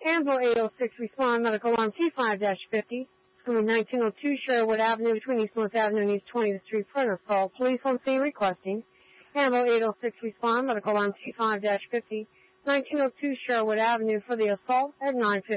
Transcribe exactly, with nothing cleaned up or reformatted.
Anvil eight oh six, respond, medical alarm T five fifty. From nineteen oh two Sherwood Avenue between East North Avenue and East twentieth Street for an assault. Police on scene requesting. Anvil eight oh six, respond, medical alarm T five fifty. nineteen oh two Sherwood Avenue for the assault at nine fifty.